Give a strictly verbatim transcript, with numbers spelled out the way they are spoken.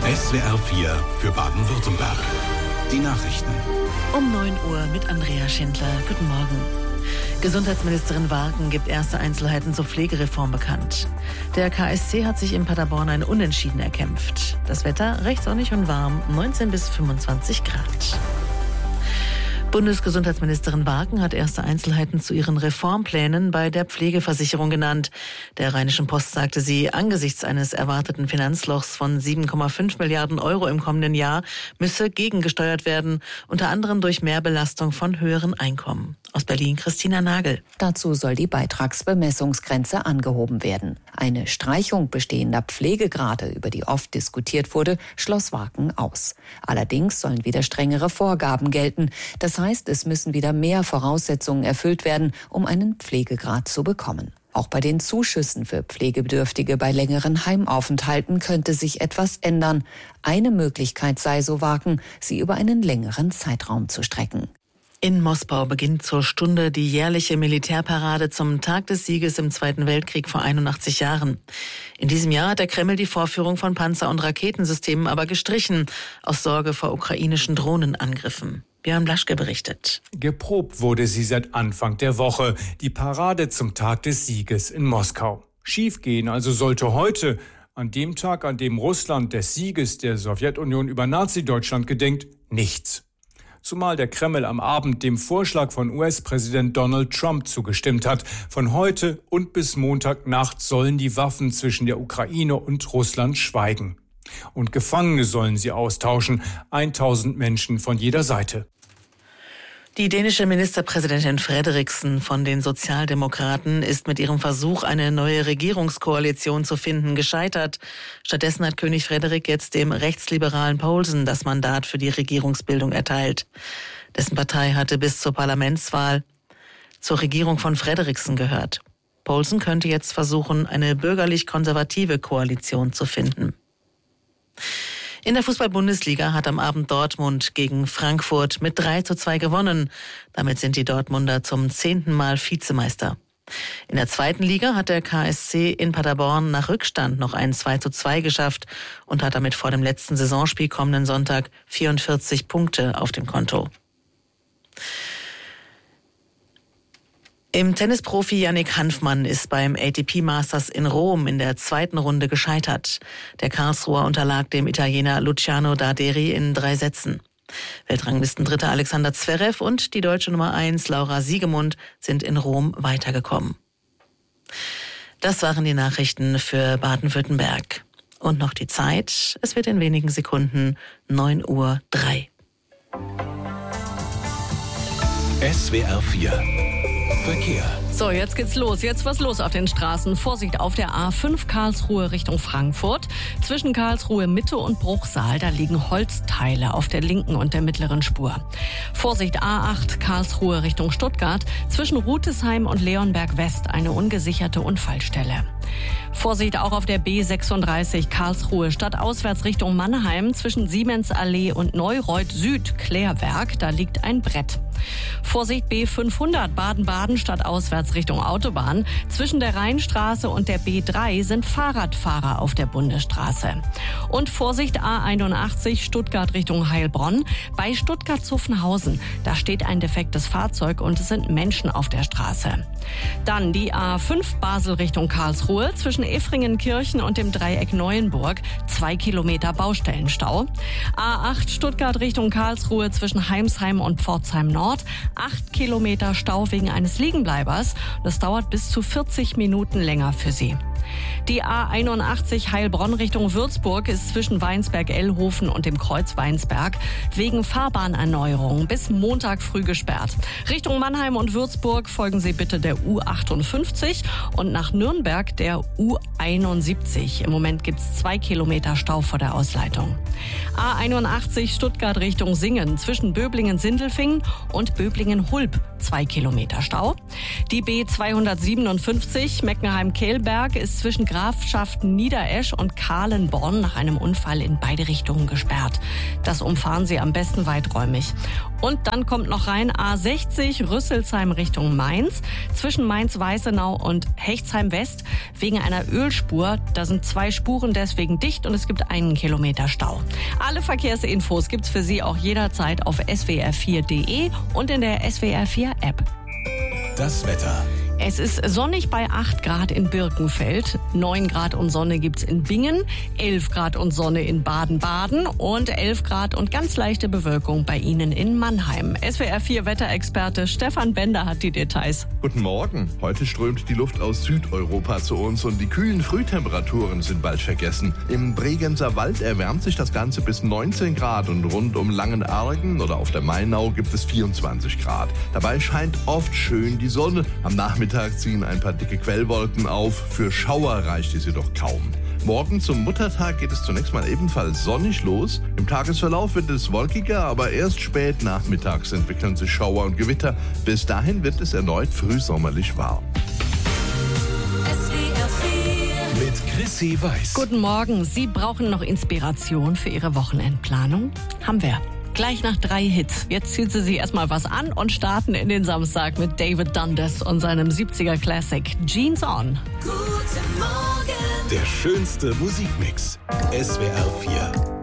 S W R vier für Baden-Württemberg. Die Nachrichten. Um neun Uhr mit Andrea Schindler. Guten Morgen. Gesundheitsministerin Waagen gibt erste Einzelheiten zur Pflegereform bekannt. Der K S C hat sich in Paderborn ein Unentschieden erkämpft. Das Wetter recht sonnig und warm, neunzehn bis fünfundzwanzig Grad. Bundesgesundheitsministerin Waagen hat erste Einzelheiten zu ihren Reformplänen bei der Pflegeversicherung genannt. Der Rheinischen Post sagte sie, angesichts eines erwarteten Finanzlochs von sieben Komma fünf Milliarden Euro im kommenden Jahr müsse gegengesteuert werden, unter anderem durch Mehrbelastung von höheren Einkommen. Aus Berlin Christina Nagel. Dazu soll die Beitragsbemessungsgrenze angehoben werden. Eine Streichung bestehender Pflegegrade, über die oft diskutiert wurde, schloss Waagen aus. Allerdings sollen wieder strengere Vorgaben gelten. Das heißt, es müssen wieder mehr Voraussetzungen erfüllt werden, um einen Pflegegrad zu bekommen. Auch bei den Zuschüssen für Pflegebedürftige bei längeren Heimaufenthalten könnte sich etwas ändern. Eine Möglichkeit sei, so Waagen, sie über einen längeren Zeitraum zu strecken. In Moskau beginnt zur Stunde die jährliche Militärparade zum Tag des Sieges im Zweiten Weltkrieg vor einundachtzig Jahren. In diesem Jahr hat der Kreml die Vorführung von Panzer- und Raketensystemen aber gestrichen, aus Sorge vor ukrainischen Drohnenangriffen. Björn Blaschke berichtet. Geprobt wurde sie seit Anfang der Woche, die Parade zum Tag des Sieges in Moskau. Schiefgehen also sollte heute, an dem Tag, an dem Russland des Sieges der Sowjetunion über Nazi-Deutschland gedenkt, nichts. Zumal der Kreml am Abend dem Vorschlag von U S-Präsident Donald Trump zugestimmt hat. Von heute und bis Montagnacht sollen die Waffen zwischen der Ukraine und Russland schweigen. Und Gefangene sollen sie austauschen, tausend Menschen von jeder Seite. Die dänische Ministerpräsidentin Frederiksen von den Sozialdemokraten ist mit ihrem Versuch, eine neue Regierungskoalition zu finden, gescheitert. Stattdessen hat König Frederik jetzt dem rechtsliberalen Poulsen das Mandat für die Regierungsbildung erteilt. Dessen Partei hatte bis zur Parlamentswahl zur Regierung von Frederiksen gehört. Poulsen könnte jetzt versuchen, eine bürgerlich-konservative Koalition zu finden. In der Fußball-Bundesliga hat am Abend Dortmund gegen Frankfurt mit drei zu zwei gewonnen. Damit sind die Dortmunder zum zehnten Mal Vizemeister. In der zweiten Liga hat der K S C in Paderborn nach Rückstand noch ein zwei zu zwei geschafft und hat damit vor dem letzten Saisonspiel kommenden Sonntag vierundvierzig Punkte auf dem Konto. Im Tennisprofi Yannick Hanfmann ist beim A T P Masters in Rom in der zweiten Runde gescheitert. Der Karlsruher unterlag dem Italiener Luciano Darderi in drei Sätzen. Weltranglistendritter Alexander Zverev und die deutsche Nummer eins Laura Siegemund sind in Rom weitergekommen. Das waren die Nachrichten für Baden-Württemberg. Und noch die Zeit. Es wird in wenigen Sekunden neun Uhr drei. S W R vier Verkehr. So, jetzt geht's los. Jetzt was los auf den Straßen. Vorsicht auf der A fünf Karlsruhe Richtung Frankfurt. Zwischen Karlsruhe Mitte und Bruchsal, da liegen Holzteile auf der linken und der mittleren Spur. Vorsicht A acht Karlsruhe Richtung Stuttgart. Zwischen Rutesheim und Leonberg West eine ungesicherte Unfallstelle. Vorsicht auch auf der B sechsunddreißig Karlsruhe stadtauswärts Richtung Mannheim. Zwischen Siemensallee und Neureuth Süd Klärwerk, da liegt ein Brett. Vorsicht B fünfhundert Baden-Baden stadtauswärts Richtung Autobahn. Zwischen der Rheinstraße und der B drei sind Fahrradfahrer auf der Bundesstraße. Und Vorsicht A einundachtzig Stuttgart Richtung Heilbronn. Bei Stuttgart-Zuffenhausen, da steht ein defektes Fahrzeug und es sind Menschen auf der Straße. Dann die A fünf Basel Richtung Karlsruhe. Zwischen Effringenkirchen und dem Dreieck Neuenburg zwei Kilometer Baustellenstau. A acht Stuttgart Richtung Karlsruhe zwischen Heimsheim und Pforzheim Nord. acht Kilometer Stau wegen eines Liegenbleibers. Das dauert bis zu vierzig Minuten länger für Sie. Die A einundachtzig Heilbronn Richtung Würzburg ist zwischen Weinsberg-Ellhofen und dem Kreuz Weinsberg wegen Fahrbahnerneuerung bis Montag früh gesperrt. Richtung Mannheim und Würzburg folgen Sie bitte der U achtundfünfzig und nach Nürnberg der U einundsiebzig. Im Moment gibt es zwei Kilometer Stau vor der Ausleitung. A einundachtzig Stuttgart Richtung Singen zwischen Böblingen-Sindelfingen und Böblingen-Hulb zwei Kilometer Stau. Die B zweihundertsiebenundfünfzig Meckenheim-Kehlberg ist ist zwischen Grafschaften Niederesch und Kahlenborn nach einem Unfall in beide Richtungen gesperrt. Das umfahren Sie am besten weiträumig. Und dann kommt noch rein A sechzig Rüsselsheim Richtung Mainz. Zwischen Mainz-Weißenau und Hechtsheim West wegen einer Ölspur. Da sind zwei Spuren deswegen dicht und es gibt einen Kilometer Stau. Alle Verkehrsinfos gibt's für Sie auch jederzeit auf S W R vier Punkt de und in der S W R vier App. Das Wetter. Es ist sonnig bei acht Grad in Birkenfeld, neun Grad und Sonne gibt's in Bingen, elf Grad und Sonne in Baden-Baden und elf Grad und ganz leichte Bewölkung bei Ihnen in Mannheim. S W R vier Wetterexperte Stefan Bender hat die Details. Guten Morgen. Heute strömt die Luft aus Südeuropa zu uns und die kühlen Frühtemperaturen sind bald vergessen. Im Bregenzer Wald erwärmt sich das Ganze bis neunzehn Grad und rund um Langenargen oder auf der Mainau gibt es vierundzwanzig Grad. Dabei scheint oft schön die Sonne. Am Nachmittag Mittag ziehen ein paar dicke Quellwolken auf. Für Schauer reicht es jedoch kaum. Morgen zum Muttertag geht es zunächst mal ebenfalls sonnig los. Im Tagesverlauf wird es wolkiger, aber erst spät nachmittags entwickeln sich Schauer und Gewitter. Bis dahin wird es erneut frühsommerlich warm. Mit Chrissy Weiß. Guten Morgen. Sie brauchen noch Inspiration für Ihre Wochenendplanung? Haben wir. Gleich nach drei Hits. Jetzt ziehen Sie sich erstmal was an und starten in den Samstag mit David Dundas und seinem siebziger Classic Jeans On. Guten Morgen. Der schönste Musikmix. S W R vier.